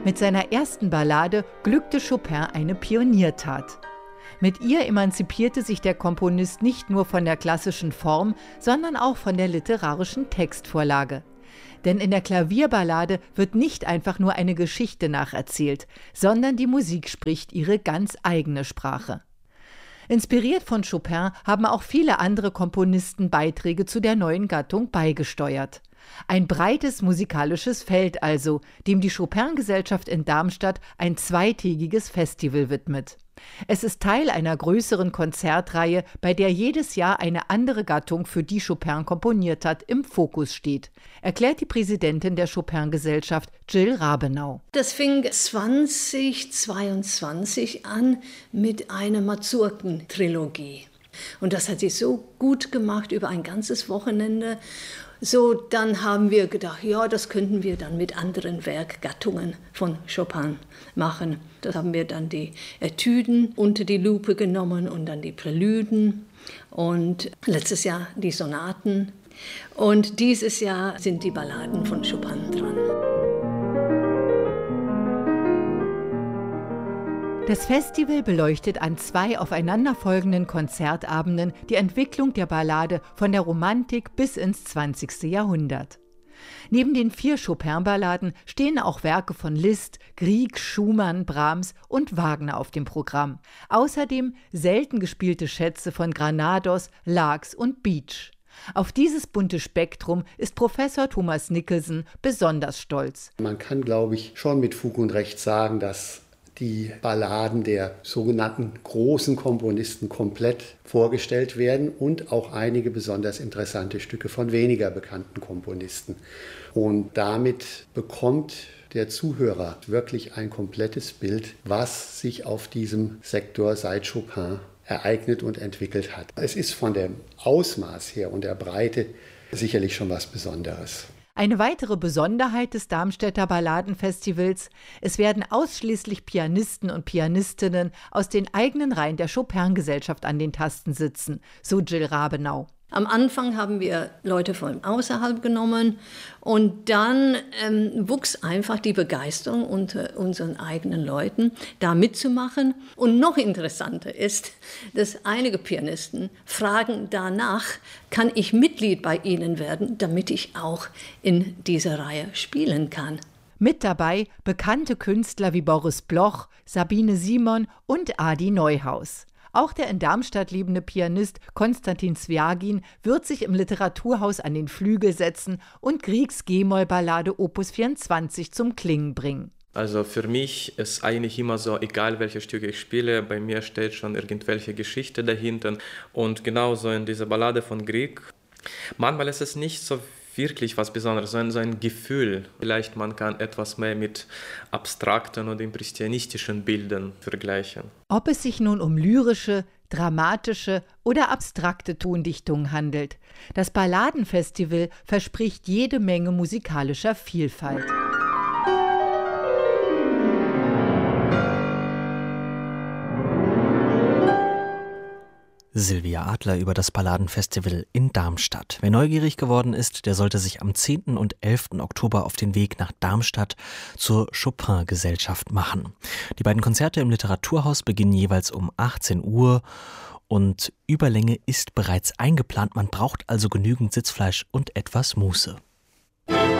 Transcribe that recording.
Mit seiner ersten Ballade glückte Chopin eine Pioniertat. Mit ihr emanzipierte sich der Komponist nicht nur von der klassischen Form, sondern auch von der literarischen Textvorlage. Denn in der Klavierballade wird nicht einfach nur eine Geschichte nacherzählt, sondern die Musik spricht ihre ganz eigene Sprache. Inspiriert von Chopin haben auch viele andere Komponisten Beiträge zu der neuen Gattung beigesteuert. Ein breites musikalisches Feld also, dem die Chopin-Gesellschaft in Darmstadt ein zweitägiges Festival widmet. Es ist Teil einer größeren Konzertreihe, bei der jedes Jahr eine andere Gattung, für die Chopin komponiert hat, im Fokus steht, erklärt die Präsidentin der Chopin-Gesellschaft, Jill Rabenau. Das fing 2022 an mit einer Mazurken-Trilogie. Und das hat sie so gut gemacht über ein ganzes Wochenende. So, dann haben wir gedacht, ja, das könnten wir dann mit anderen Werkgattungen von Chopin machen. Da haben wir dann die Etüden unter die Lupe genommen und dann die Prälyden und letztes Jahr die Sonaten. Und dieses Jahr sind die Balladen von Chopin dran. Das Festival beleuchtet an 2 aufeinanderfolgenden Konzertabenden die Entwicklung der Ballade von der Romantik bis ins 20. Jahrhundert. Neben den 4 Chopin-Balladen stehen auch Werke von Liszt, Grieg, Schumann, Brahms und Wagner auf dem Programm. Außerdem selten gespielte Schätze von Granados, Larks und Beach. Auf dieses bunte Spektrum ist Professor Thomas Nicholson besonders stolz. Man kann, glaube ich, schon mit Fug und Recht sagen, dass die Balladen der sogenannten großen Komponisten komplett vorgestellt werden und auch einige besonders interessante Stücke von weniger bekannten Komponisten. Und damit bekommt der Zuhörer wirklich ein komplettes Bild, was sich auf diesem Sektor seit Chopin ereignet und entwickelt hat. Es ist von dem Ausmaß her und der Breite sicherlich schon was Besonderes. Eine weitere Besonderheit des Darmstädter Balladenfestivals: Es werden ausschließlich Pianisten und Pianistinnen aus den eigenen Reihen der Chopin-Gesellschaft an den Tasten sitzen, so Jill Rabenau. Am Anfang haben wir Leute von außerhalb genommen und dann wuchs einfach die Begeisterung unter unseren eigenen Leuten, da mitzumachen. Und noch interessanter ist, dass einige Pianisten fragen danach, kann ich Mitglied bei Ihnen werden, damit ich auch in dieser Reihe spielen kann. Mit dabei bekannte Künstler wie Boris Bloch, Sabine Simon und Adi Neuhaus. Auch der in Darmstadt lebende Pianist Konstantin Sviagin wird sich im Literaturhaus an den Flügel setzen und Griegs G-Moll-Ballade Opus 24 zum Klingen bringen. Also für mich ist eigentlich immer so, egal welche Stücke ich spiele, bei mir steht schon irgendwelche Geschichte dahinter. Und genauso in dieser Ballade von Grieg, manchmal ist es nicht so wirklich was Besonderes, so ein Gefühl. Vielleicht man kann etwas mehr mit abstrakten oder impressionistischen Bildern vergleichen. Ob es sich nun um lyrische, dramatische oder abstrakte Tondichtungen handelt, das Balladenfestival verspricht jede Menge musikalischer Vielfalt. Silvia Adler über das Balladenfestival in Darmstadt. Wer neugierig geworden ist, der sollte sich am 10. und 11. Oktober auf den Weg nach Darmstadt zur Chopin-Gesellschaft machen. Die beiden Konzerte im Literaturhaus beginnen jeweils um 18 Uhr und Überlänge ist bereits eingeplant. Man braucht also genügend Sitzfleisch und etwas Muße.